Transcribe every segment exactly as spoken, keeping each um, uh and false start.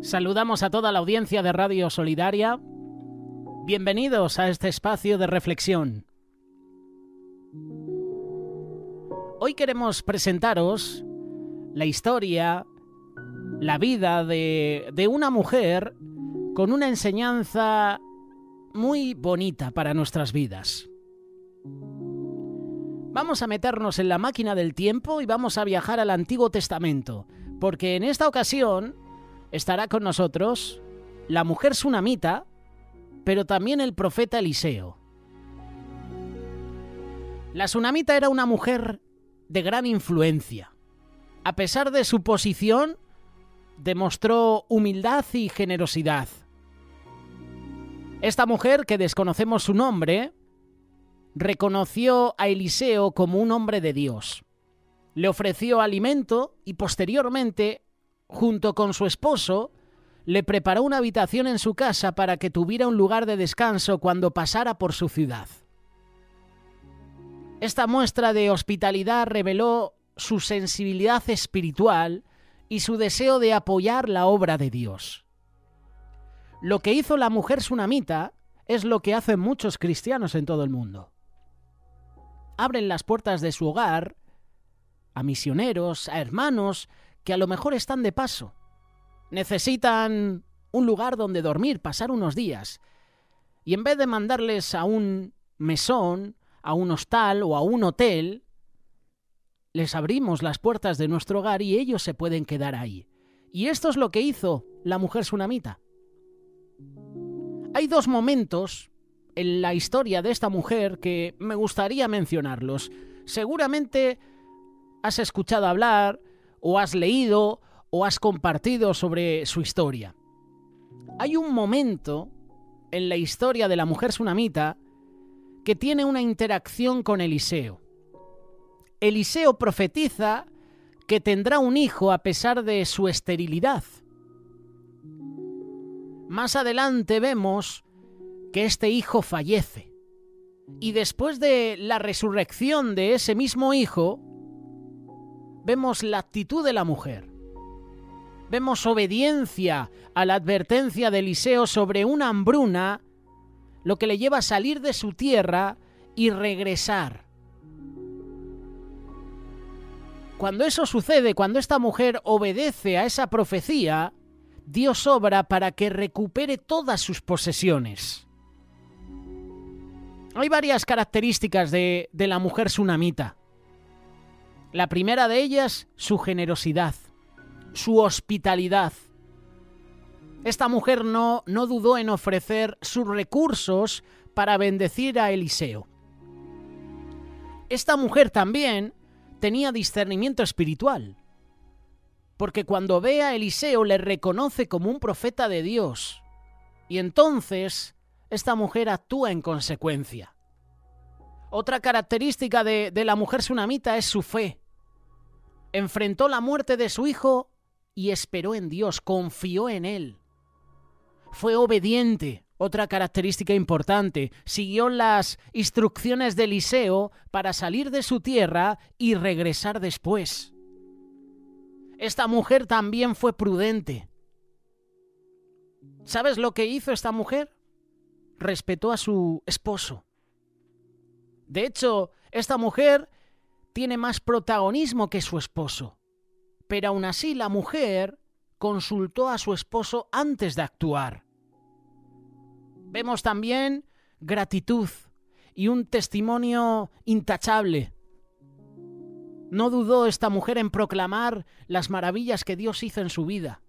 Saludamos a toda la audiencia de Radio Solidaria. Bienvenidos a este espacio de reflexión. Hoy queremos presentaros la historia, la vida de, de una mujer con una enseñanza muy bonita para nuestras vidas. Vamos a meternos en la máquina del tiempo y vamos a viajar al Antiguo Testamento, porque en esta ocasión estará con nosotros la mujer sunamita, pero también el profeta Eliseo. La sunamita era una mujer de gran influencia. A pesar de su posición, demostró humildad y generosidad. Esta mujer, que desconocemos su nombre, reconoció a Eliseo como un hombre de Dios. Le ofreció alimento y posteriormente, junto con su esposo, le preparó una habitación en su casa para que tuviera un lugar de descanso cuando pasara por su ciudad. Esta muestra de hospitalidad reveló su sensibilidad espiritual y su deseo de apoyar la obra de Dios. Lo que hizo la mujer sunamita es lo que hacen muchos cristianos en todo el mundo. Abren las puertas de su hogar a misioneros, a hermanos que a lo mejor están de paso. Necesitan un lugar donde dormir, pasar unos días. Y en vez de mandarles a un mesón, a un hostal o a un hotel, les abrimos las puertas de nuestro hogar y ellos se pueden quedar ahí. Y esto es lo que hizo la mujer sunamita. Hay dos momentos en la historia de esta mujer que me gustaría mencionarlos. Seguramente has escuchado hablar, o has leído, o has compartido sobre su historia. Hay un momento en la historia de la mujer sunamita que tiene una interacción con Eliseo. Eliseo profetiza que tendrá un hijo a pesar de su esterilidad. Más adelante vemos que este hijo fallece. Y después de la resurrección de ese mismo hijo, vemos la actitud de la mujer. Vemos obediencia a la advertencia de Eliseo sobre una hambruna, lo que le lleva a salir de su tierra y regresar. Cuando eso sucede, cuando esta mujer obedece a esa profecía, Dios obra para que recupere todas sus posesiones. Hay varias características de, de la mujer sunamita. La primera de ellas, su generosidad, su hospitalidad. Esta mujer no, no dudó en ofrecer sus recursos para bendecir a Eliseo. Esta mujer también tenía discernimiento espiritual, porque cuando ve a Eliseo le reconoce como un profeta de Dios, y entonces esta mujer actúa en consecuencia. Otra característica de, de la mujer sunamita es su fe. Enfrentó la muerte de su hijo y esperó en Dios, confió en él. Fue obediente, otra característica importante. Siguió las instrucciones de Eliseo para salir de su tierra y regresar después. Esta mujer también fue prudente. ¿Sabes lo que hizo esta mujer? Respetó a su esposo. De hecho, esta mujer tiene más protagonismo que su esposo. Pero aún así la mujer consultó a su esposo antes de actuar. Vemos también gratitud y un testimonio intachable. No dudó esta mujer en proclamar las maravillas que Dios hizo en su vida.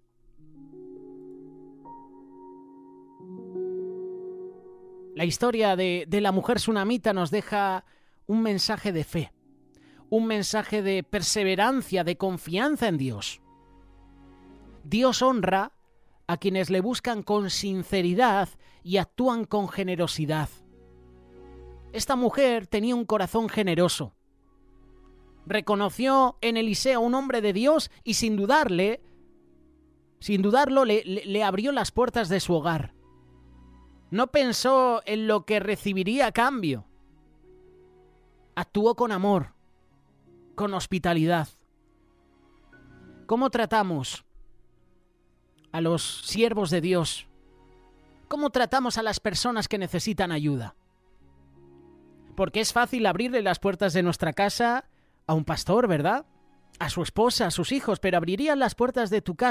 La historia de, de la mujer sunamita nos deja un mensaje de fe. Un mensaje de perseverancia, de confianza en Dios. Dios honra a quienes le buscan con sinceridad y actúan con generosidad. Esta mujer tenía un corazón generoso. Reconoció en Eliseo un hombre de Dios y sin dudarle, sin dudarlo, le, le, le abrió las puertas de su hogar. No pensó en lo que recibiría a cambio. Actuó con amor, con hospitalidad. ¿Cómo tratamos a los siervos de Dios? ¿Cómo tratamos a las personas que necesitan ayuda? Porque es fácil abrirle las puertas de nuestra casa a un pastor, ¿verdad? A su esposa, a sus hijos, pero ¿abrirías las puertas de tu casa